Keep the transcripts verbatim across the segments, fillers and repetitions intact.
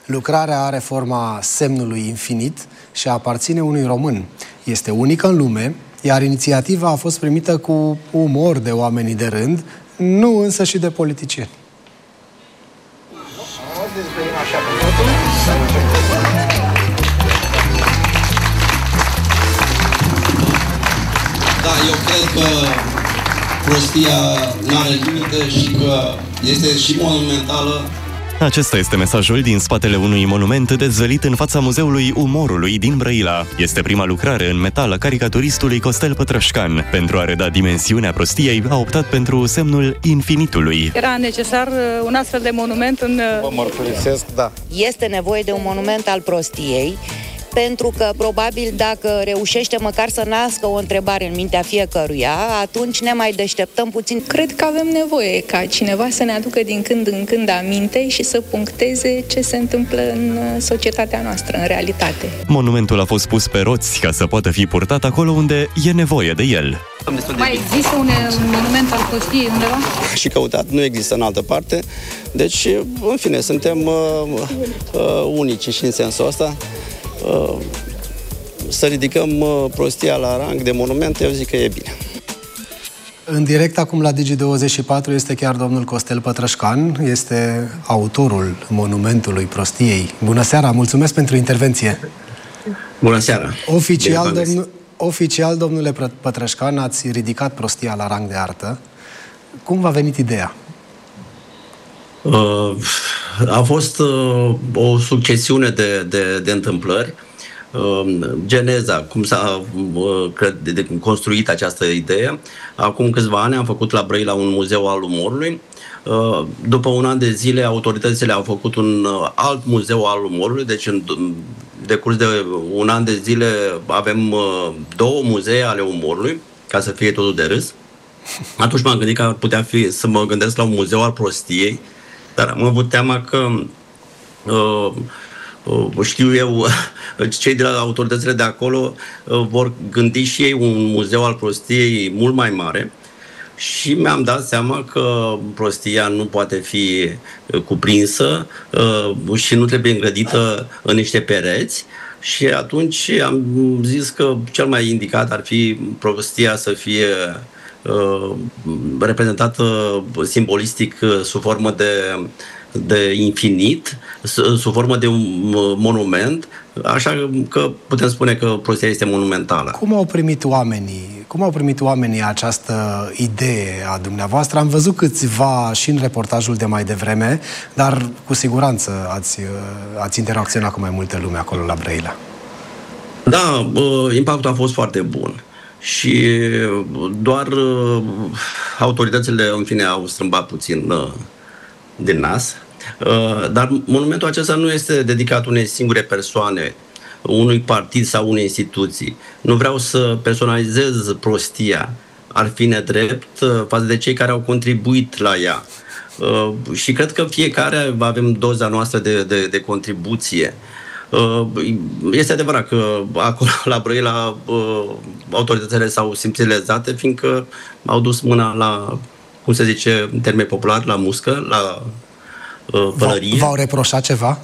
Lucrarea are forma semnului infinit și aparține unui român. Este unică în lume, iar inițiativa a fost primită cu umor de oamenii de rând, nu însă și de politicieni. Da, eu cred că prostia n-are limite și că este și monumentală. Acesta este mesajul din spatele unui monument dezvălit în fața Muzeului Umorului din Brăila. Este prima lucrare în metal a caricaturistului Costel Pătrășcan. Pentru a reda dimensiunea prostiei, a optat pentru semnul infinitului. Era necesar un astfel de monument în... Vă mărturisesc, da. Este nevoie de un monument al prostiei, pentru că, probabil, dacă reușește măcar să nască o întrebare în mintea fiecăruia, atunci ne mai deșteptăm puțin. Cred că avem nevoie ca cineva să ne aducă din când în când aminte și să puncteze ce se întâmplă în societatea noastră, în realitate. Monumentul a fost pus pe roți ca să poată fi purtat acolo unde e nevoie de el. Mai există un, un monument al prostiei undeva? Și căutat, nu există în altă parte. Deci, în fine, suntem uh, uh, unici și în sensul ăsta. Să ridicăm prostia la rang de monument, eu zic că e bine. În direct acum la Digi douăzeci și patru este chiar domnul Costel Pătrășcan, este autorul monumentului prostiei. Bună seara, mulțumesc pentru intervenție. Bună seara. Oficial, domn... Oficial domnule Pătrășcan, ați ridicat prostia la rang de artă. Cum v-a venit ideea? Uh, a fost uh, o succesiune de, de, de întâmplări. Uh, geneza, cum s-a uh, cred, de, de, construit această idee. Acum câțiva ani am făcut la Brăila un muzeu al umorului. Uh, după un an de zile, autoritățile au făcut un uh, alt muzeu al umorului, deci în decurs de un an de zile avem uh, două muzee ale umorului, ca să fie totul de râs. Atunci m-am gândit că ar putea fi să mă gândesc la un muzeu al prostiei, dar am avut teama că uh, uh, știu eu, cei de la autoritățile de acolo uh, vor gândi și ei un muzeu al prostiei mult mai mare și mi-am dat seama că prostia nu poate fi cuprinsă uh, și nu trebuie îngrădită în niște pereți. Și atunci am zis că cel mai indicat ar fi prostia să fie uh, reprezentată simbolistic uh, sub formă de, de infinit, sub formă de un monument, așa că putem spune că prostia este monumentală. Cum au primit oamenii, cum au primit oamenii această idee a dumneavoastră? Am văzut câțiva și în reportajul de mai devreme, dar cu siguranță ați, ați interacționat cu mai multe lume acolo la Brăila. Da, impactul a fost foarte bun. Și doar autoritățile, în fine, au strâmbat puțin din nas. Dar monumentul acesta nu este dedicat unei singure persoane, unui partid sau unei instituții. Nu vreau să personalizez prostia. Ar fi nedrept față de cei care au contribuit la ea. Și cred că fiecare avem doza noastră de, de, de contribuție. Este adevărat că acolo la Brăila autoritățile s-au simțit lezate, fiindcă au dus mâna la, cum se zice în termeni popular, la muscă, la pălărie. V-au reproșat ceva?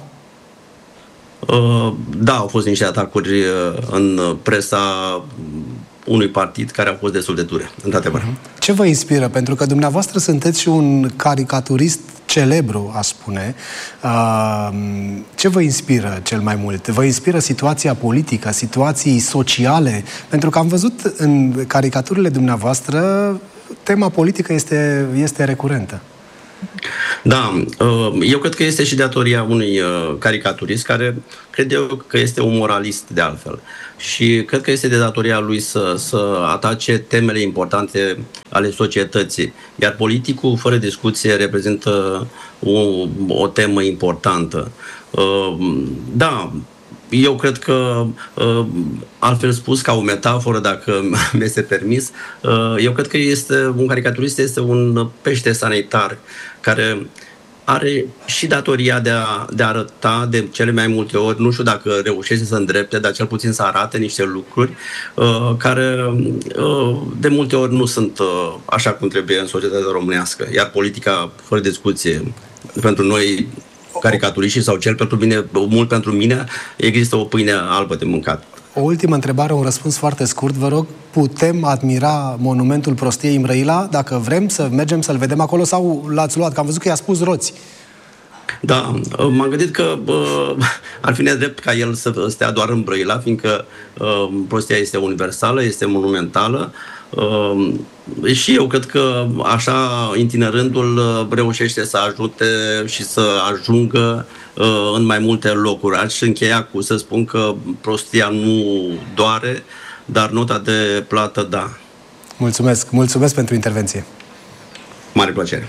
Da, au fost niște atacuri în presa unui partid care au fost destul de dure, într-adevăr. Ce vă inspiră? Pentru că dumneavoastră sunteți și un caricaturist celebru, aș spune. Ce vă inspiră cel mai mult? Vă inspiră situația politică, situații sociale? Pentru că am văzut în caricaturile dumneavoastră, tema politică este, este recurentă. Da, eu cred că este și datoria unui caricaturist care cred eu că este un moralist de altfel. Și cred că este de datoria lui să, să atace temele importante ale societății. Iar politicul, fără discuție, reprezintă o, o temă importantă. Da, eu cred că, altfel spus, ca o metaforă, dacă mi este permis, eu cred că este un caricaturist este un pește sanitar care are și datoria de a, de a arăta de cele mai multe ori, nu știu dacă reușește să îndrepte, dar cel puțin să arate niște lucruri uh, care uh, de multe ori nu sunt uh, așa cum trebuie în societatea românească. Iar politica, fără discuție, pentru noi caricaturiștii sau cel pentru mine, mult pentru mine, există o pâine albă de mâncat. O ultimă întrebare, un răspuns foarte scurt, vă rog. Putem admira monumentul prostiei în Brăila, dacă vrem să mergem să-l vedem acolo, sau l-ați luat? Că am văzut că i-a spus roți. Da, m-am gândit că uh, ar fi nedrept ca el să stea doar în Brăila, fiindcă uh, prostia este universală, este monumentală. Uh, și eu cred că așa, itinerândul, uh, reușește să ajute și să ajungă uh, în mai multe locuri. Aș încheia cu să spun că prostia nu doare, dar nota de plată, da. Mulțumesc, mulțumesc pentru intervenție. Mare plăcere.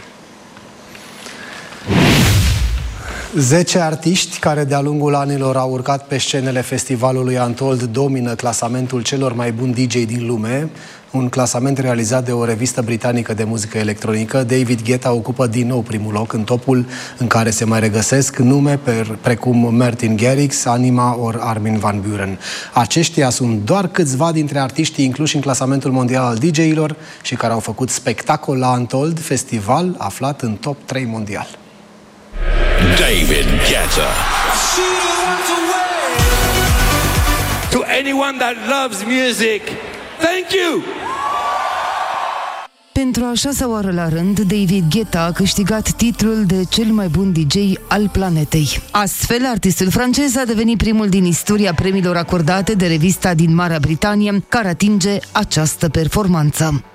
Zece artiști care de-a lungul anilor au urcat pe scenele festivalului Untold domină clasamentul celor mai buni D J din lume, un clasament realizat de o revistă britanică de muzică electronică. David Guetta ocupă din nou primul loc în topul, în care se mai regăsesc nume precum Martin Garrix, Anima ori Armin van Buuren. Aceștia sunt doar câțiva dintre artiștii incluși în clasamentul mondial al D J-ilor și care au făcut spectacol la Untold, festival aflat în top trei mondial. David Guetta. To anyone that loves music, thank you! Pentru a șasea oară la rând, David Guetta a câștigat titlul de cel mai bun D J al planetei. Astfel, artistul francez a devenit primul din istoria premiilor acordate de revista din Marea Britanie care atinge această performanță.